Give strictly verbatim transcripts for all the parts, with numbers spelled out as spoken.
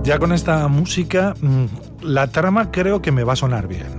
Ya con esta música, la trama creo que me va a sonar bien.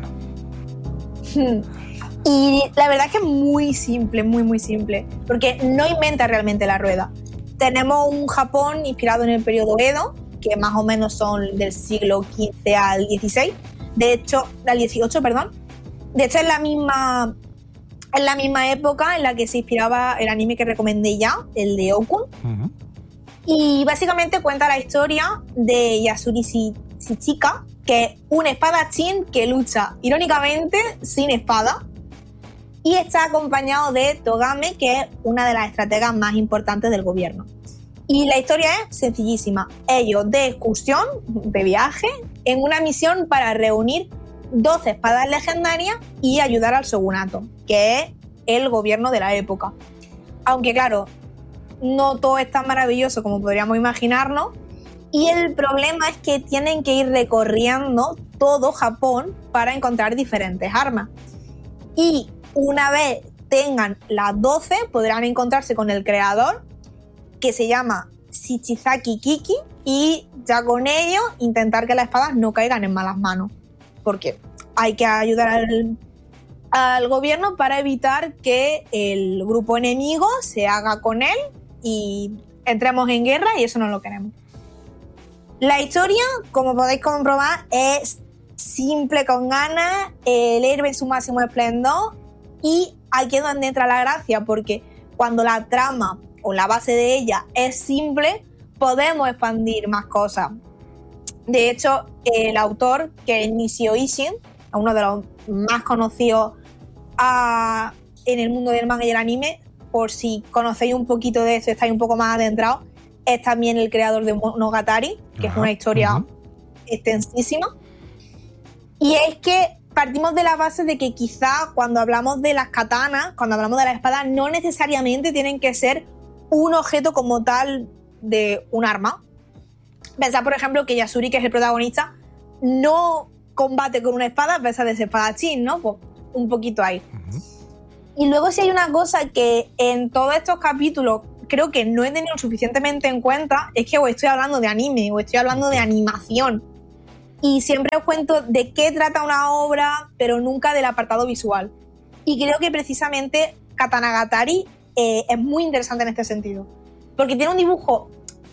Y la verdad es que es muy simple, muy muy simple, porque no inventa realmente la rueda. Tenemos un Japón inspirado en el periodo Edo, que más o menos son del siglo quince al dieciséis, de hecho, al dieciocho, perdón. De hecho, es la misma, es la misma época en la que se inspiraba el anime que recomendé ya, el de Okun. Uh-huh. Y básicamente cuenta la historia de Yasuri Shichika, que es un espadachín que lucha, irónicamente, sin espada, y está acompañado de Togame, que es una de las estrategas más importantes del gobierno. Y la historia es sencillísima. Ellos de excursión, de viaje, en una misión para reunir doce espadas legendarias y ayudar al shogunato, que es el gobierno de la época. Aunque claro, no todo es tan maravilloso como podríamos imaginarnos, y el problema es que tienen que ir recorriendo todo Japón para encontrar diferentes armas. Y una vez tengan las doce, podrán encontrarse con el creador, que se llama Shichizaki Kiki, y ya con ello intentar que las espadas no caigan en malas manos, porque hay que ayudar al, al gobierno para evitar que el grupo enemigo se haga con él y entremos en guerra, y eso no lo queremos. La historia, como podéis comprobar, es simple con ganas, el héroe en su máximo esplendor, y aquí es donde entra la gracia, porque cuando la trama o la base de ella es simple, podemos expandir más cosas. De hecho, el autor, que es Nishio Ishin, uno de los más conocidos a, en el mundo del manga y el anime, por si conocéis un poquito de eso, estáis un poco más adentrados, es también el creador de Monogatari, que Ajá. es una historia uh-huh. extensísima. Y es que partimos de la base de que quizá cuando hablamos de las katanas, cuando hablamos de las espadas, no necesariamente tienen que ser un objeto como tal de un arma. Pensad, por ejemplo, que Yasuri, que es el protagonista, no combate con una espada, a pesar de ser espadachín, ¿no? Pues un poquito ahí. Uh-huh. Y luego, si hay una cosa que en todos estos capítulos creo que no he tenido suficientemente en cuenta, es que o estoy hablando de anime o estoy hablando de animación. Y siempre os cuento de qué trata una obra, pero nunca del apartado visual. Y creo que precisamente Katanagatari eh, es muy interesante en este sentido. Porque tiene un dibujo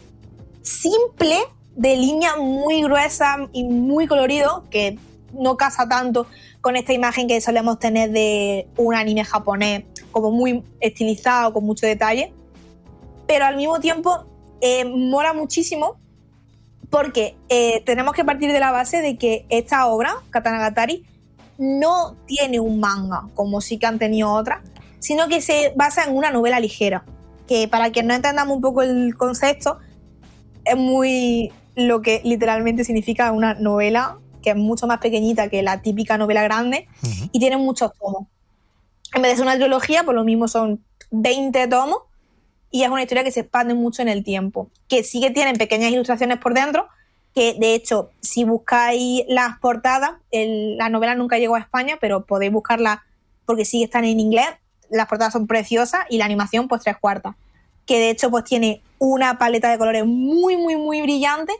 simple, de línea muy gruesa y muy colorido, que no casa tanto con esta imagen que solemos tener de un anime japonés, como muy estilizado, con mucho detalle. Pero al mismo tiempo eh, mola muchísimo, porque eh, tenemos que partir de la base de que esta obra, Katanagatari, no tiene un manga, como sí que han tenido otras, sino que se basa en una novela ligera, que para quien no entendamos un poco el concepto, es muy lo que literalmente significa una novela, que es mucho más pequeñita que la típica novela grande, uh-huh. y tiene muchos tomos. En vez de ser una trilogía, por lo mismo son veinte tomos, y es una historia que se expande mucho en el tiempo, que sí que tienen pequeñas ilustraciones por dentro, que de hecho, si buscáis las portadas, el, la novela nunca llegó a España, pero podéis buscarla porque sí están en inglés, las portadas son preciosas y la animación pues tres cuartas, que de hecho pues tiene una paleta de colores muy muy muy brillante,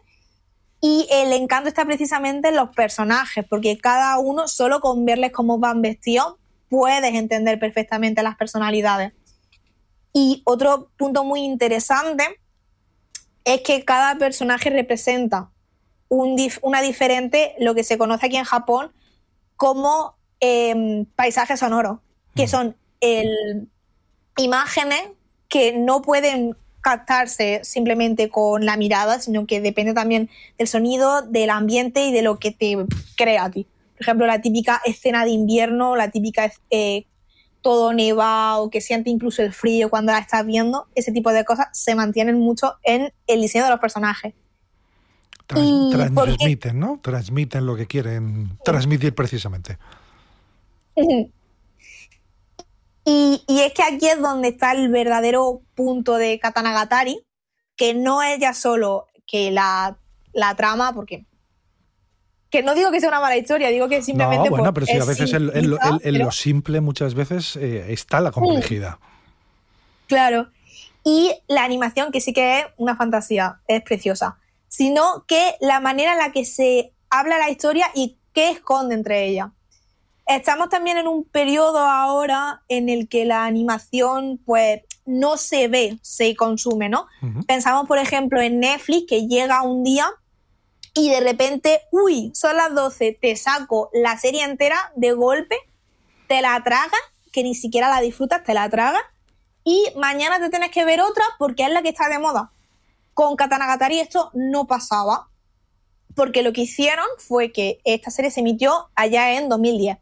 y el encanto está precisamente en los personajes, porque cada uno, solo con verles cómo van vestidos, puedes entender perfectamente las personalidades. Y otro punto muy interesante es que cada personaje representa un dif- una diferente, lo que se conoce aquí en Japón como eh, paisajes sonoros, que son el, imágenes que no pueden captarse simplemente con la mirada, sino que depende también del sonido, del ambiente y de lo que te crea a ti. Por ejemplo, la típica escena de invierno, la típica eh, todo nevado, que siente incluso el frío cuando la estás viendo, ese tipo de cosas se mantienen mucho en el diseño de los personajes. Trans, transmiten, porque, ¿no? Transmiten lo que quieren sí. transmitir precisamente. Y, y es que aquí es donde está el verdadero punto de Katanagatari, que no es ya solo que la, la trama, porque que no digo que sea una mala historia, digo que simplemente... No, bueno, pues, pero sí, a veces en, en, en, en pero... lo simple muchas veces eh, está la complejidad. Claro. Y la animación, que sí que es una fantasía, es preciosa. sino que la manera en la que se habla la historia y qué esconde entre ellas. Estamos también en un periodo ahora en el que la animación pues no se ve, se consume, ¿no? Uh-huh. Pensamos, por ejemplo, en Netflix, que llega un día y de repente, uy, son las doce, te saco la serie entera de golpe, te la tragas, que ni siquiera la disfrutas, te la tragas, y mañana te tienes que ver otra porque es la que está de moda. Con Katanagatari esto no pasaba, porque lo que hicieron fue que esta serie se emitió allá en dos mil diez.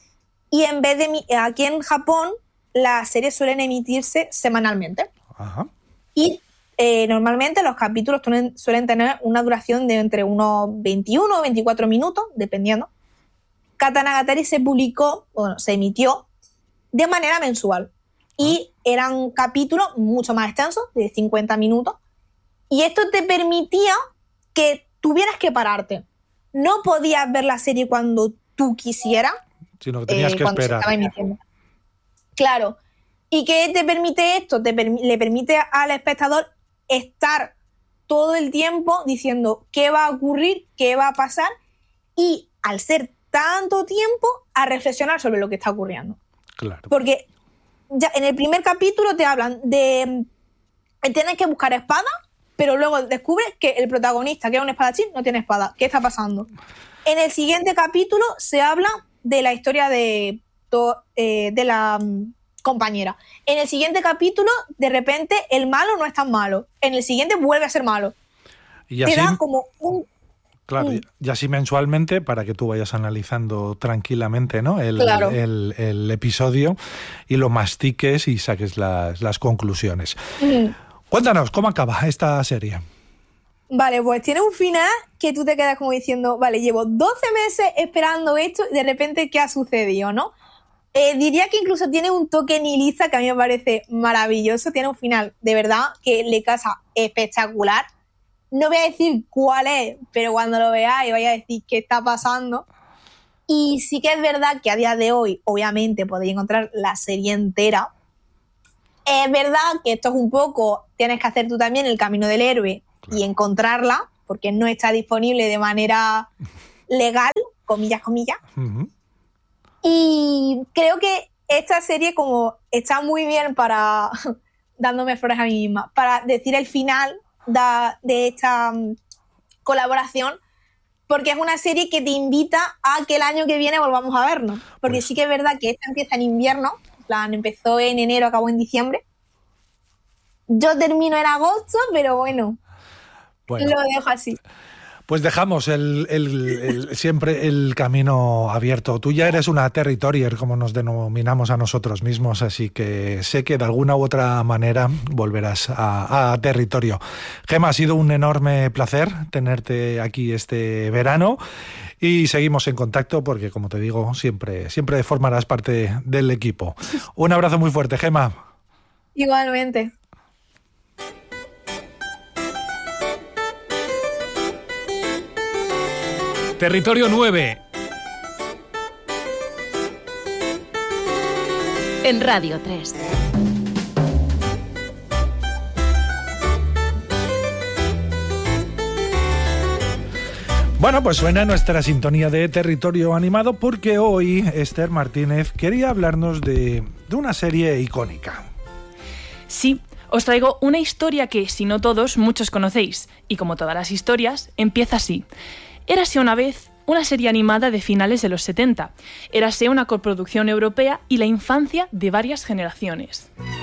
Y en vez de aquí en Japón, las series suelen emitirse semanalmente. Ajá. Y eh, normalmente los capítulos suelen, suelen tener una duración de entre unos veintiuno o veinticuatro minutos, dependiendo. Katanagatari se publicó, bueno, se emitió de manera mensual. Y eran capítulos mucho más extensos, de cincuenta minutos. Y esto te permitía que tuvieras que pararte. No podías ver la serie cuando tú quisieras, sino que tenías eh, que cuando esperar. Se estaba emitiendo. Claro. ¿Y qué te permite esto? Te permi- le permite al espectador estar todo el tiempo diciendo qué va a ocurrir, qué va a pasar, y al ser tanto tiempo, a reflexionar sobre lo que está ocurriendo. Claro. Porque ya en el primer capítulo te hablan de tienes que buscar espada, pero luego descubres que el protagonista, que es un espadachín, no tiene espada. ¿Qué está pasando? En el siguiente capítulo se habla de la historia de, to, eh, de la um, compañera. En el siguiente capítulo, de repente, el malo no es tan malo. En el siguiente vuelve a ser malo. Y así, te da como un... Claro, un, y así mensualmente para que tú vayas analizando tranquilamente, ¿no? el, claro. el, el episodio y lo mastiques y saques las, las conclusiones. Mm. Cuéntanos, ¿cómo acaba esta serie? Vale, pues tiene un final que tú te quedas como diciendo, vale, llevo doce meses esperando esto y de repente, ¿qué ha sucedido, no? Eh, diría que incluso tiene un toque nihilista que a mí me parece maravilloso. Tiene un final, de verdad, que le casa espectacular. No voy a decir cuál es, pero cuando lo veáis vais a decir qué está pasando. Y sí que es verdad que a día de hoy, obviamente, podéis encontrar la serie entera. Es verdad que esto es un poco, tienes que hacer tú también el camino del héroe y encontrarla, porque no está disponible de manera legal, comillas, comillas. Uh-huh. Y creo que esta serie como está muy bien para, dándome flores a mí misma, para decir el final de, de esta um, colaboración, porque es una serie que te invita a que el año que viene volvamos a vernos. Porque pues sí que es verdad que esta empieza en invierno, en plan, empezó en enero, acabó en diciembre. Yo termino en agosto, pero bueno... Bueno, lo dejo así. Pues dejamos el, el, el, siempre el camino abierto. Tú ya eres una territorier, como nos denominamos a nosotros mismos, así que sé que de alguna u otra manera volverás a, a territorio. Gemma, ha sido un enorme placer tenerte aquí este verano y seguimos en contacto porque, como te digo, siempre, siempre formarás parte del equipo. Un abrazo muy fuerte, Gemma. Igualmente. Territorio nueve. En Radio tres. Bueno, pues suena nuestra sintonía de Territorio Animado porque hoy Esther Martínez quería hablarnos de, de una serie icónica. Sí, os traigo una historia que, si no todos, muchos conocéis. Y como todas las historias, empieza así. Érase una vez una serie animada de finales de los setenta. Érase una coproducción europea y la infancia de varias generaciones.